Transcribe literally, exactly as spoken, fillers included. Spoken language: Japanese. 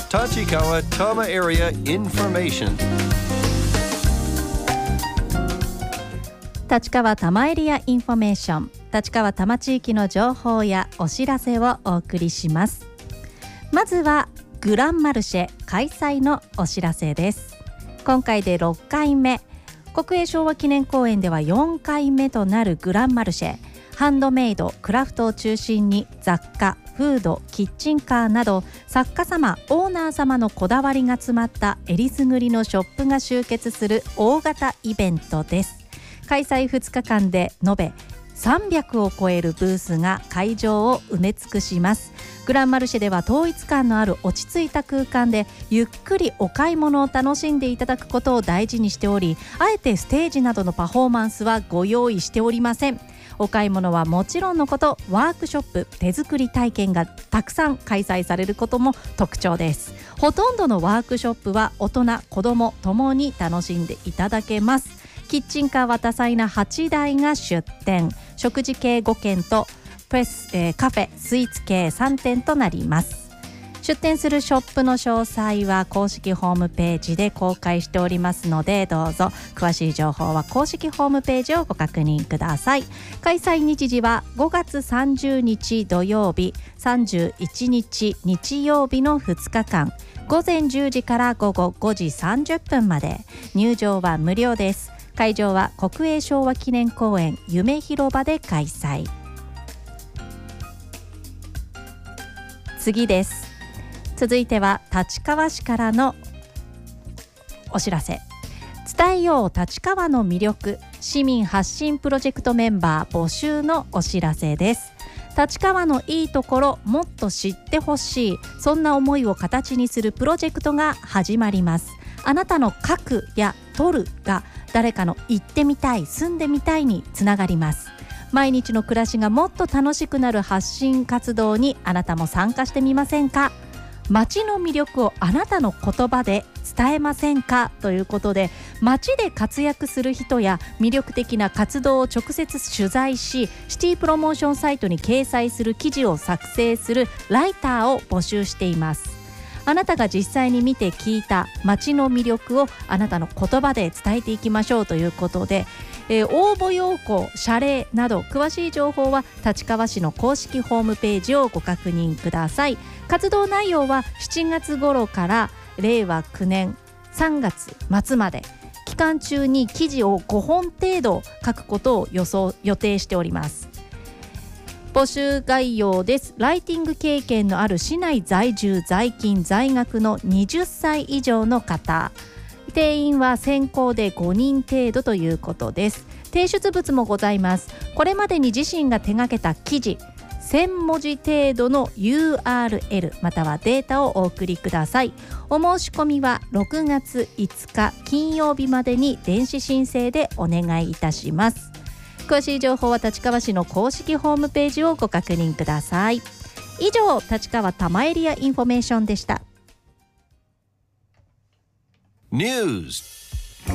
Tachikawa Tama Area Information。 立川多摩エリアインフォメーション、立川多摩地域の情報やお知らせをお送りします。まずはグランマルシェ開催のお知らせです。今回でろっかいめ、国営昭和記念公園ではよんかいめとなるグランマルシェ。ハンドメイド、クラフトを中心に雑貨、フード、キッチンカーなど作家様、オーナー様のこだわりが詰まったえりすぐりのショップが集結する大型イベントです。開催ふつかかんで延べさんびゃくを超えるブースが会場を埋め尽くします。グランマルシェでは統一感のある落ち着いた空間でゆっくりお買い物を楽しんでいただくことを大事にしており、あえてステージなどのパフォーマンスはご用意しておりません。お買い物はもちろんのこと、ワークショップ、手作り体験がたくさん開催されることも特徴です。ほとんどのワークショップは大人、子どもともに楽しんでいただけます。キッチンカーは多彩なはちだいが出店、食事系ごけんとプレス、えー、カフェ、スイーツ系さんてんとなります。出店するショップの詳細は公式ホームページで公開しておりますので、どうぞ詳しい情報は公式ホームページをご確認ください。開催日時はごがつさんじゅうにち土曜日、さんじゅういちにち日曜日のふつかかん、ごぜんじゅうじからごごごじさんじゅっぷんまで。入場は無料です。会場は国営昭和記念公園夢広場で開催。次です。続いては立川市からのお知らせ。伝えよう立川の魅力、市民発信プロジェクトメンバー募集のお知らせです。立川のいいところもっと知ってほしい、そんな思いを形にするプロジェクトが始まります。あなたの書くや撮るが誰かの行ってみたい、住んでみたいにつながります。毎日の暮らしがもっと楽しくなる発信活動にあなたも参加してみませんか。街の魅力をあなたの言葉で伝えませんかということで、街で活躍する人や魅力的な活動を直接取材し、シティプロモーションサイトに掲載する記事を作成するライターを募集しています。あなたが実際に見て聞いた街の魅力をあなたの言葉で伝えていきましょうということで、えー、応募要項、謝礼など詳しい情報は立川市の公式ホームページをご確認ください。活動内容はしちがつ頃かられいわきゅうねんさんがつまつまで、期間中に記事をごほん程度書くことを予想予定しております。募集概要です。ライティング経験のある市内在住在勤在学のはたち以上の方、定員は先行でごにん程度ということです。提出物もございます。これまでに自身が手掛けた記事せんもじ程度の ユーアールエル またはデータをお送りください。お申し込みはろくがついつか金曜日までに電子申請でお願いいたします。詳しい情報は立川市の公式ホームページをご確認ください。以上、立川多摩エリアインフォメーションでした。 ニュース